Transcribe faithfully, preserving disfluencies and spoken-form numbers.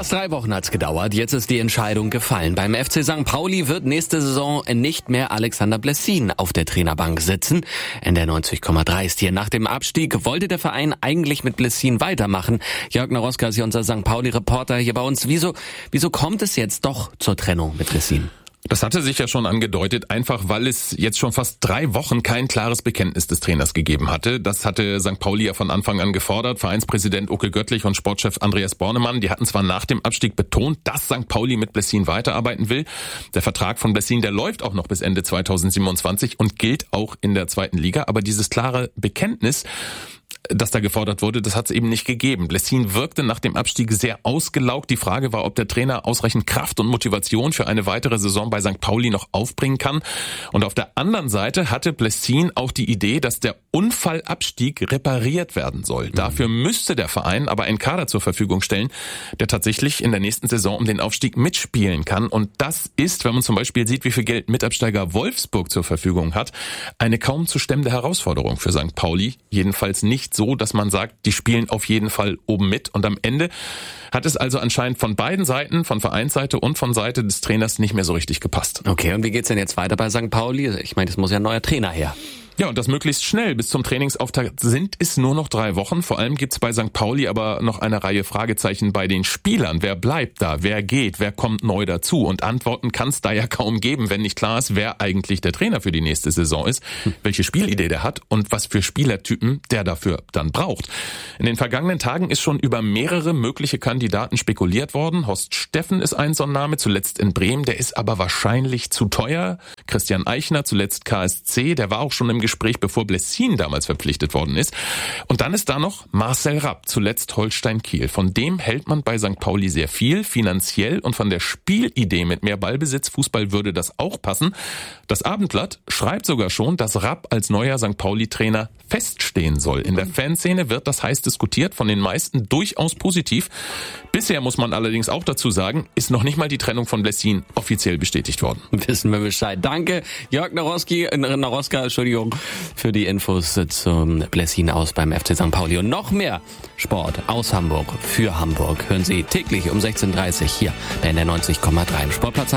Fast drei Wochen hat's gedauert. Jetzt ist die Entscheidung gefallen. Beim F C Sankt Pauli wird nächste Saison nicht mehr Alexander Blessin auf der Trainerbank sitzen. N D R neunzig Komma drei ist hier. Nach dem Abstieg wollte der Verein eigentlich mit Blessin weitermachen. Jörg Naroska ist hier unser Sankt Pauli-Reporter hier bei uns. Wieso, wieso kommt es jetzt doch zur Trennung mit Blessin? Das hatte sich ja schon angedeutet, einfach weil es jetzt schon fast drei Wochen kein klares Bekenntnis des Trainers gegeben hatte. Das hatte Sankt Pauli ja von Anfang an gefordert. Vereinspräsident Uke Göttlich und Sportchef Andreas Bornemann, die hatten zwar nach dem Abstieg betont, dass Sankt Pauli mit Blessin weiterarbeiten will. Der Vertrag von Blessin, der läuft auch noch bis Ende zweitausendsiebenundzwanzig und gilt auch in der zweiten Liga. Aber dieses klare Bekenntnis, das da gefordert wurde, das hat es eben nicht gegeben. Blessin wirkte nach dem Abstieg sehr ausgelaugt. Die Frage war, ob der Trainer ausreichend Kraft und Motivation für eine weitere Saison bei Sankt Pauli noch aufbringen kann. Und auf der anderen Seite hatte Blessin auch die Idee, dass der Unfallabstieg repariert werden soll. Mhm. Dafür müsste der Verein aber einen Kader zur Verfügung stellen, der tatsächlich in der nächsten Saison um den Aufstieg mitspielen kann. Und das ist, wenn man zum Beispiel sieht, wie viel Geld Mitabsteiger Wolfsburg zur Verfügung hat, eine kaum zu stemmende Herausforderung für Sankt Pauli. Jedenfalls nicht so, dass man sagt, die spielen auf jeden Fall oben mit. Und am Ende hat es also anscheinend von beiden Seiten, von Vereinsseite und von Seite des Trainers, nicht mehr so richtig gepasst. Okay, und wie geht's denn jetzt weiter bei Sankt Pauli? Ich meine, es muss ja ein neuer Trainer her. Ja, und das möglichst schnell. Bis zum Trainingsauftakt sind es nur noch drei Wochen. Vor allem gibt's bei Sankt Pauli aber noch eine Reihe Fragezeichen bei den Spielern. Wer bleibt da? Wer geht? Wer kommt neu dazu? Und Antworten kann's da ja kaum geben, wenn nicht klar ist, wer eigentlich der Trainer für die nächste Saison ist, welche Spielidee der hat und was für Spielertypen der dafür dann braucht. In den vergangenen Tagen ist schon über mehrere mögliche Kandidaten spekuliert worden. Horst Steffen ist ein so ein Name, zuletzt in Bremen. Der ist aber wahrscheinlich zu teuer. Christian Eichner, zuletzt K S C, der war auch schon im Gespräch, bevor Blessin damals verpflichtet worden ist. Und dann ist da noch Marcel Rapp, zuletzt Holstein Kiel. Von dem hält man bei Sankt Pauli sehr viel, finanziell und von der Spielidee mit mehr Ballbesitz, Fußball würde das auch passen. Das Abendblatt schreibt sogar schon, dass Rapp als neuer Sankt Pauli-Trainer feststehen soll. In der Fanszene wird das heiß diskutiert, von den meisten durchaus positiv. Bisher, muss man allerdings auch dazu sagen, ist noch nicht mal die Trennung von Blessin offiziell bestätigt worden. Wissen wir Bescheid. Danke, Jörg Naroski, Naroska, Entschuldigung, für die Infos zum Blessin aus beim F C Sankt Pauli. Und noch mehr Sport aus Hamburg für Hamburg hören Sie täglich um sechzehn Uhr dreißig hier bei N D R neunzig Komma drei im Sportplatz.